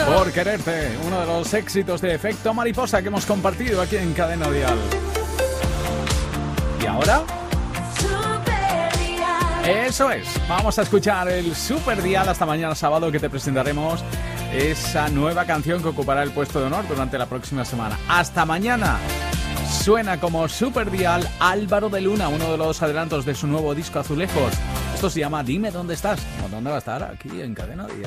Por quererte, uno de los éxitos de Efecto Mariposa que hemos compartido aquí en Cadena Dial. ¿Y ahora? Eso es, vamos a escuchar el Super Dial hasta mañana sábado, que te presentaremos esa nueva canción que ocupará el puesto de honor durante la próxima semana. Hasta mañana. Suena como Super Dial Álvaro de Luna, uno de los adelantos de su nuevo disco Azulejos. Esto se llama Dime dónde estás. ¿Dónde va a estar? Aquí en Cadena Dial.